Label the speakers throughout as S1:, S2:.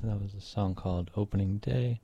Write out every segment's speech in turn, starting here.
S1: That was a song called Opening Day,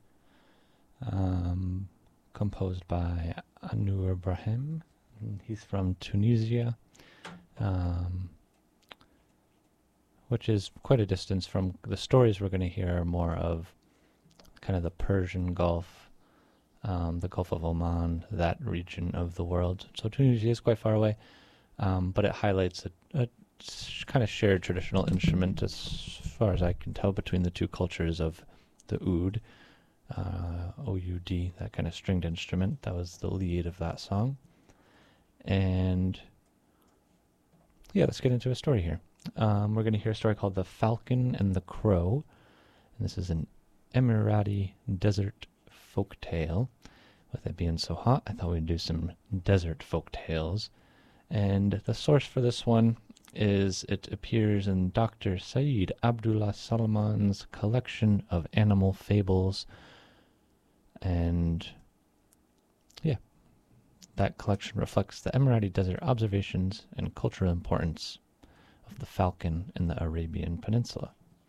S1: composed by Anur Ibrahim. He's from Tunisia, um, which is quite a distance from the stories we're going to hear are more of kind of the Persian Gulf, the Gulf of Oman, that region of the world. So Tunisia is quite far away, but it highlights a kind of shared traditional instrument, as far as I can tell, between the two cultures of the oud, O-U-D, that kind of stringed instrument. That was the lead of that song. And yeah, let's get into a story here. We're going to hear a story called The Falcon and the Crow. And this is an Emirati desert folk tale. With it being so hot, I thought we'd do some desert folk tales. And the source for this one is it appears in Dr. Saeed Abdullah Salman's collection of animal fables. And yeah, that collection reflects the Emirati desert observations and cultural importance of the falcon in the Arabian Peninsula.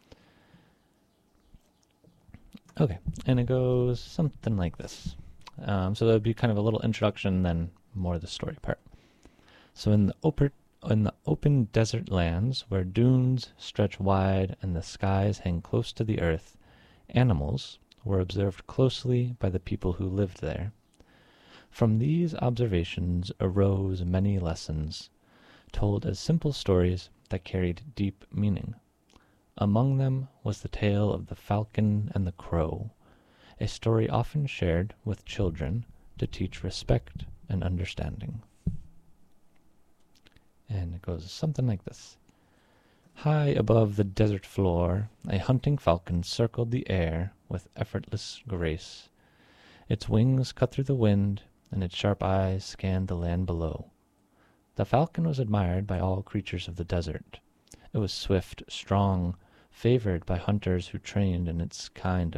S1: Okay, and it goes something like this. So there'll be kind of a little introduction, then more of the story part. So in the open desert lands, where dunes stretch wide and the skies hang close to the earth, animals were observed closely by the people who lived there. From these observations arose many lessons, told as simple stories that carried deep meaning. Among them was the tale of the falcon and the crow, a story often shared with children to teach respect and understanding. And it goes something like this. High above the desert floor, a hunting falcon circled the air with effortless grace. Its wings cut through the wind, and its sharp eyes scanned the land below. The falcon was admired by all creatures of the desert. It was swift, strong, favored by hunters who trained in its kind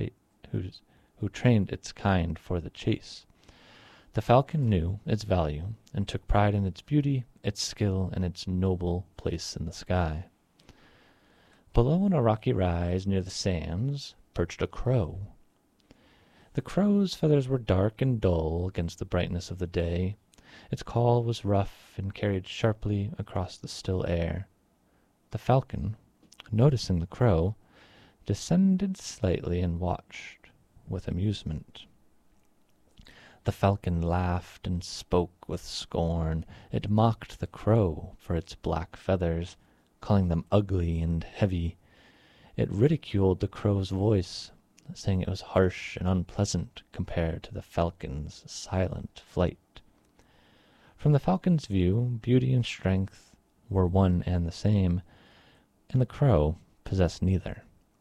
S1: who trained its kind for the chase. The falcon knew its value and took pride in its beauty, its skill, and its noble place in the sky. Below on a rocky rise near the sands perched a crow. The crow's feathers were dark and dull against the brightness of the day. Its call was rough and carried sharply across the still air. The falcon, noticing the crow, descended slightly and watched with amusement. The falcon laughed and spoke with scorn. It mocked the crow for its black feathers, calling them ugly and heavy. It ridiculed the crow's voice, saying it was harsh and unpleasant compared to the falcon's silent flight. From the falcon's view, beauty and strength were one and the same, and the crow possessed neither.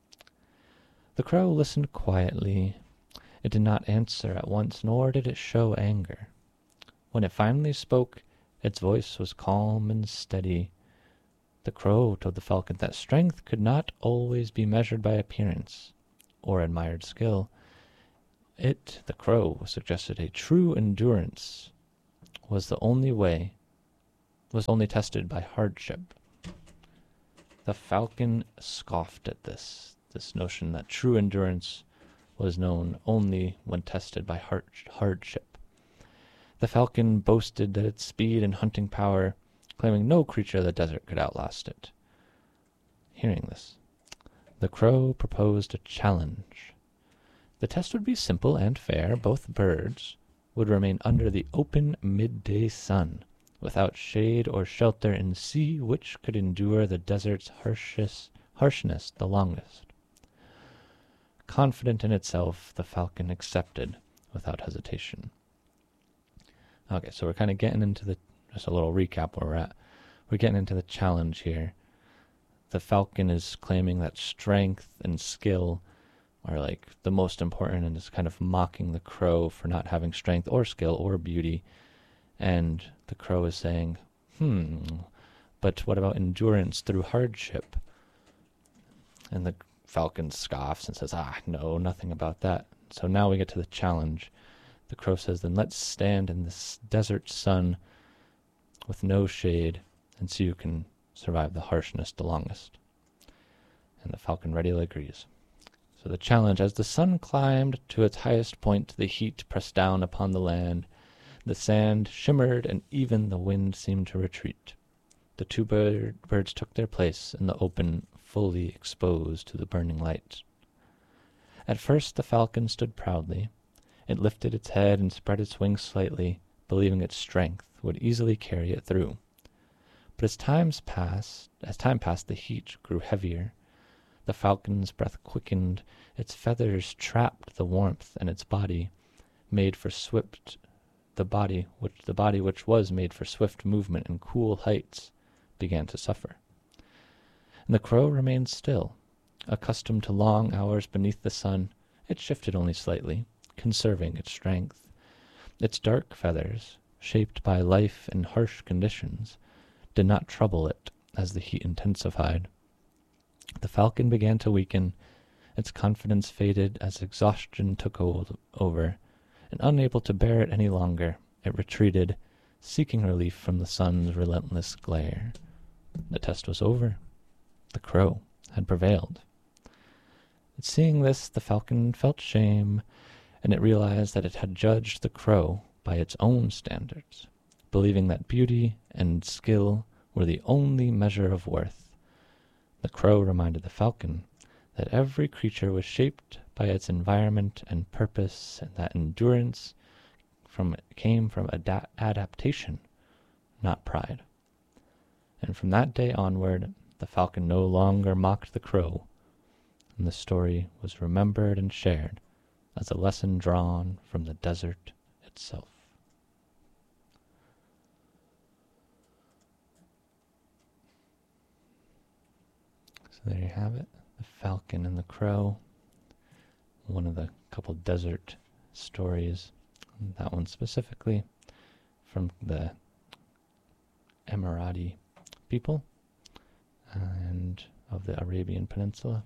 S1: The crow listened quietly. It did not answer at once, nor did it show anger. When it finally spoke, its voice was calm and steady. The crow told the falcon that strength could not always be measured by appearance or admired skill. It, the crow, suggested a true endurance was only tested by hardship. The falcon scoffed at this notion that true endurance was known only when tested by hardship. The falcon boasted that its speed and hunting power, claiming no creature of the desert could outlast it. Hearing this, the crow proposed a challenge. The test would be simple and fair. Both birds would remain under the open midday sun, without shade or shelter, and see which could endure the desert's harshness the longest. Confident in itself, the falcon accepted without hesitation. Okay, so we're kind of getting into just a little recap where we're at. We're getting into the challenge here. The falcon is claiming that strength and skill are like the most important, and is kind of mocking the crow for not having strength or skill or beauty. And the crow is saying, but what about endurance through hardship? And the falcon scoffs and says, no, nothing about that. So now we get to the challenge. The crow says, then let's stand in this desert sun with no shade and see who can survive the harshness the longest. And the falcon readily agrees. So the challenge, as the sun climbed to its highest point, the heat pressed down upon the land. The sand shimmered, and even the wind seemed to retreat. The two birds took their place in the open, fully exposed to the burning light. At first the falcon stood proudly. It lifted its head and spread its wings slightly, believing its strength would easily carry it through. But as time passed, the heat grew heavier. The falcon's breath quickened, its feathers trapped the warmth, and its body, which was made for swift movement and cool heights, began to suffer. And the crow remained still. Accustomed to long hours beneath the sun, it shifted only slightly, conserving its strength. Its dark feathers, shaped by life in harsh conditions, did not trouble it as the heat intensified. The falcon began to weaken. Its confidence faded as exhaustion took over, and unable to bear it any longer, it retreated, seeking relief from the sun's relentless glare. The test was over. The crow had prevailed. Seeing this, the falcon felt shame, and it realized that it had judged the crow by its own standards, believing that beauty and skill were the only measure of worth. The crow reminded the falcon that every creature was shaped by its environment and purpose, and that endurance came from adaptation, not pride. And from that day onward, the falcon no longer mocked the crow, and the story was remembered and shared as a lesson drawn from the desert itself. So there you have it, the falcon and the crow, one of the couple desert stories, that one specifically from the Emirati people and of the Arabian Peninsula.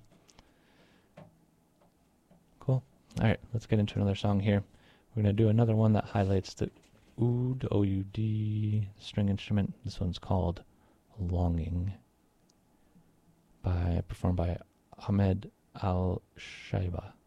S1: Cool. Alright, let's get into another song here. We're going to do another one that highlights the oud, O-U-D, string instrument. This one's called Longing, performed by Ahmed Al-Shaiba.